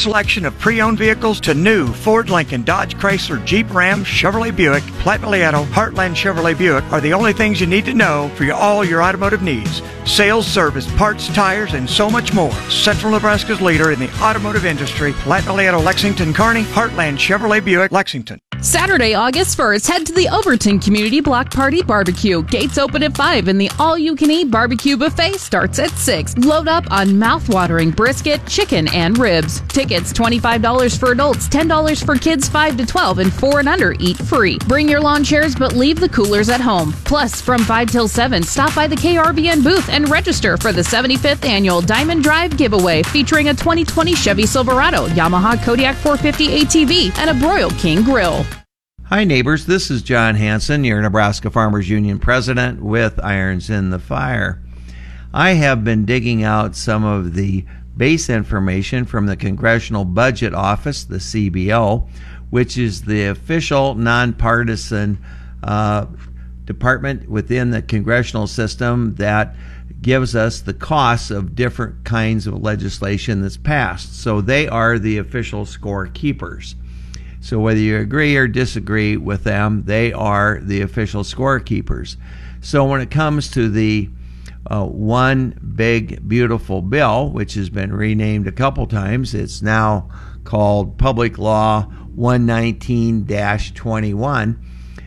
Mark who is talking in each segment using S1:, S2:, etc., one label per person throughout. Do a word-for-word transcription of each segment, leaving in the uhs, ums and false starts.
S1: selection of pre-owned vehicles to new Ford, Lincoln, Dodge, Chrysler, Jeep, Ram, Chevrolet Buick, Platte Vallejo, Heartland Chevrolet Buick are the only things you need to know for your, all your automotive needs. Sales, service, parts, tires, and so much more. Central Nebraska's leader in the automotive industry, Platte Vallejo, Lexington, Kearney, Heartland Chevrolet Buick, Lexington.
S2: Saturday, August first, head to the Overton Community Block Party Barbecue. Gates open at five and the all-you-can-eat barbecue buffet starts at six. Load up on mouth-watering brisket, chicken, and ribs. Tickets twenty-five dollars for adults, ten dollars for kids five to twelve, and four and under eat free. Bring your lawn chairs, but leave the coolers at home. Plus, from five till seven, stop by the K R V N booth and register for the seventy-fifth Annual Diamond Drive Giveaway featuring a twenty twenty Chevy Silverado, Yamaha Kodiak four fifty A T V, and a Broil King grill.
S3: Hi neighbors, this is John Hanson, your Nebraska Farmers Union president with Irons in the Fire. I have been digging out some of the base information from the Congressional Budget Office, the C B O, which is the official nonpartisan uh, department within the congressional system that gives us the costs of different kinds of legislation that's passed. So they are the official scorekeepers. So whether you agree or disagree with them, they are the official scorekeepers. So when it comes to the uh, one big beautiful bill, which has been renamed a couple times, it's now called Public Law one nineteen dash twenty-one,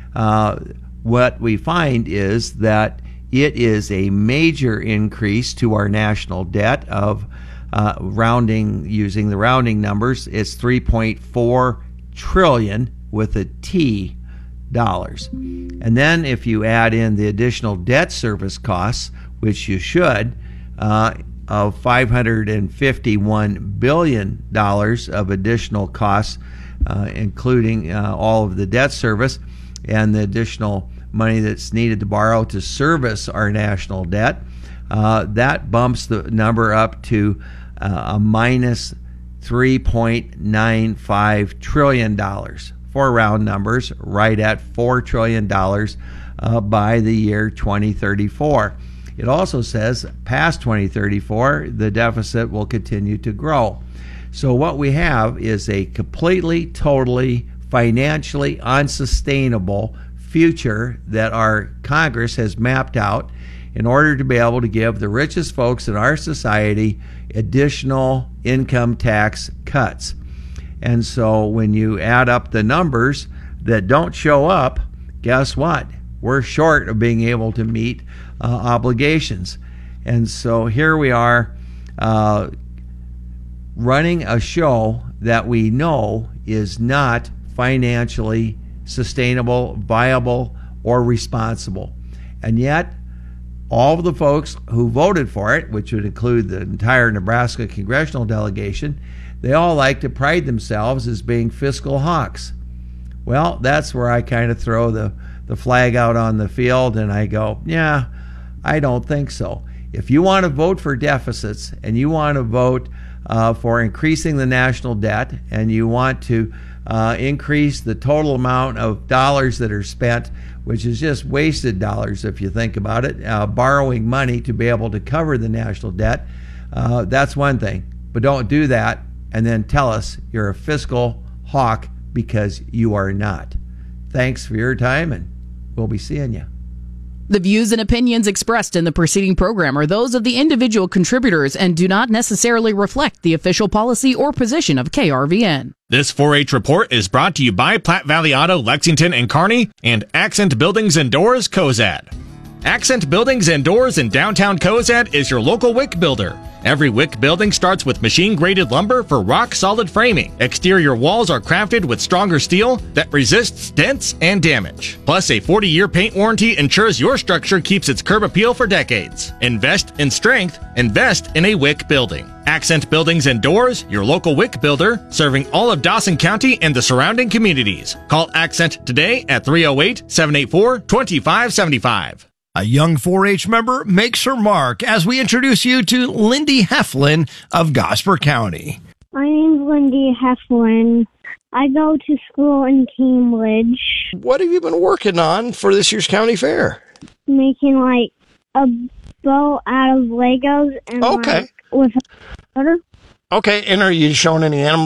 S3: uh, what we find is that it is a major increase to our national debt of uh, rounding, using the rounding numbers, it's three point four trillion with a T dollars. And then if you add in the additional debt service costs, which you should, uh, of five hundred fifty-one billion dollars of additional costs, uh, including uh, all of the debt service and the additional money that's needed to borrow to service our national debt, uh, that bumps the number up to uh, a minus three point nine five trillion dollars, for round numbers, right at four trillion dollars uh, by the year twenty thirty-four. It also says past twenty thirty-four, the deficit will continue to grow. So what we have is a completely, totally, financially unsustainable future that our Congress has mapped out in order to be able to give the richest folks in our society additional income tax cuts. And so when you add up the numbers that don't show up, guess what? We're short of being able to meet uh, obligations. And so here we are uh, running a show that we know is not financially sustainable, viable, or responsible. And yet, all of the folks who voted for it, which would include the entire Nebraska congressional delegation, they all like to pride themselves as being fiscal hawks. Well, that's where I kind of throw the, the flag out on the field and I go, yeah, I don't think so. If you want to vote for deficits and you want to vote uh, for increasing the national debt and you want to uh, increase the total amount of dollars that are spent, which is just wasted dollars if you think about it, uh, borrowing money to be able to cover the national debt, uh, that's one thing. But don't do that and then tell us you're a fiscal hawk, because you are not. Thanks for your time, and we'll be seeing you.
S2: The views and opinions expressed in the preceding program are those of the individual contributors and do not necessarily reflect the official policy or position of K R V N.
S4: This four H report is brought to you by Platte Valley Auto, Lexington and Kearney, and Accent Buildings and Doors, Cozad. Accent Buildings and Doors in downtown Cozad is your local wick builder. Every wick building starts with machine-graded lumber for rock-solid framing. Exterior walls are crafted with stronger steel that resists dents and damage. Plus, a forty-year paint warranty ensures your structure keeps its curb appeal for decades. Invest in strength. Invest in a wick building. Accent Buildings and Doors, your local wick builder, serving all of Dawson County and the surrounding communities. Call Accent today at three oh eight, seven eight four, two five seven five.
S5: A young four H member makes her mark as we introduce you to Lindy Heflin of Gosper County.
S6: My name's Lindy Heflin. I go to school in Cambridge.
S5: What have you been working on for this year's county fair?
S6: Making like a boat out of Legos and
S5: okay.
S6: like with water.
S5: Okay, and are you showing any animals